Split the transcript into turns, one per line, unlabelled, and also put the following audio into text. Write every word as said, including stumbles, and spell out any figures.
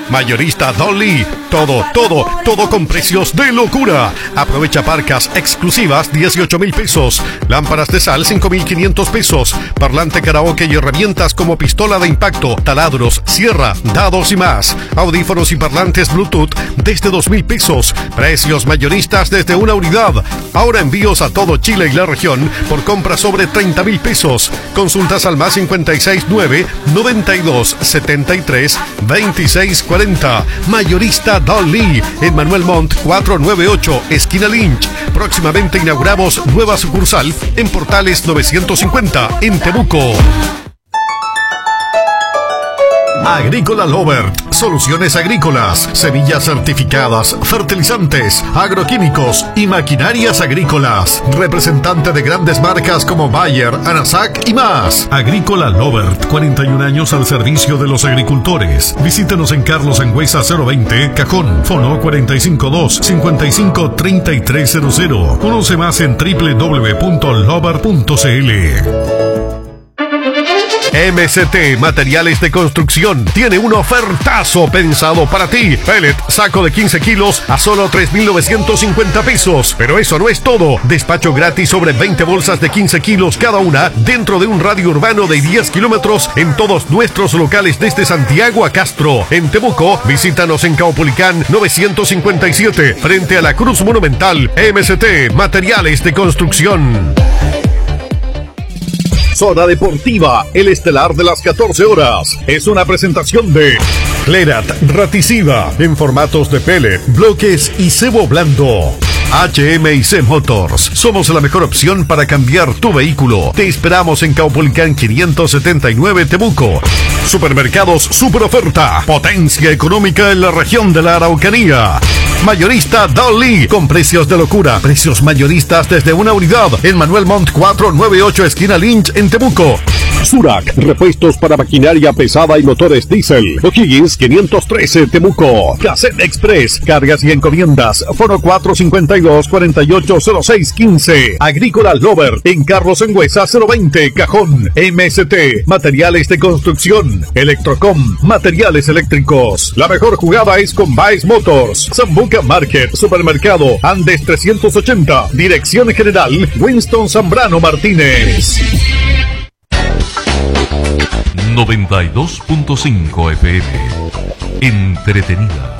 Mayorista Dolly. Todo, todo, todo con precios de locura. Aprovecha parcas exclusivas dieciocho mil pesos. Lámparas de sal cinco mil quinientos pesos. Parlante karaoke y herramientas como pistola de impacto, taladros, sierra, dados y más. Audífonos y parlantes Bluetooth desde dos mil pesos. Precios mayoristas desde una unidad. Ahora envíos a todo Chile y la región por compras sobre treinta mil pesos. Consultas al más cincuenta y seis nueve, noventa y dos, setenta y tres, veintiséis cuarenta. Mayorista Dolly en Manuel Montt cuatrocientos noventa y ocho, esquina Lynch. Próximamente inauguramos nueva sucursal en Portales novecientos cincuenta en Temuco. Agrícola Lovert, soluciones agrícolas, semillas certificadas, fertilizantes, agroquímicos y maquinarias agrícolas. Representante de grandes marcas como Bayer, Anasac y más. Agrícola Lovert, cuarenta y un años al servicio de los agricultores. Visítenos en Carlos Angüesa cero veinte, Cajón, Fono cuatro cinco dos, cinco cinco tres tres cero cero. Conoce más en doble u doble u doble u punto lovert punto c l. M C T Materiales de Construcción tiene un ofertazo pensado para ti. Pellet, saco de quince kilos a solo tres mil novecientos cincuenta pesos. Pero eso no es todo. Despacho gratis sobre veinte bolsas de quince kilos cada una dentro de un radio urbano de diez kilómetros en todos nuestros locales desde Santiago a Castro. En Temuco, visítanos en Caupolicán novecientos cincuenta y siete frente a la Cruz Monumental. M C T Materiales de Construcción. Zona Deportiva, el estelar de las catorce horas. Es una presentación de Clerat Raticida en formatos de pellet, bloques y cebo blando. H M I C Motors. Somos la mejor opción para cambiar tu vehículo. Te esperamos en Caupolicán quinientos setenta y nueve Temuco. Supermercados Super Oferta. Potencia económica en la región de la Araucanía. Mayorista Dolly, con precios de locura. Precios mayoristas desde una unidad en Manuel Montt cuatrocientos noventa y ocho, esquina Lynch en Temuco. Surac, repuestos para maquinaria pesada y motores diésel. O'Higgins quinientos trece Temuco. Cassette Express, cargas y encomiendas. Foro cuatro cinco dos, cuatro ocho cero seis uno cinco. Agrícola Lovert en Carlos Angüesa cero veinte, Cajón. M S T, materiales de construcción. Electrocom, materiales eléctricos. La mejor jugada es con Baez Motors. Zambuca Market, Supermercado Andes trescientos ochenta. Dirección General Winston Zambrano Martínez.
noventa y dos punto cinco F M. Entretenida.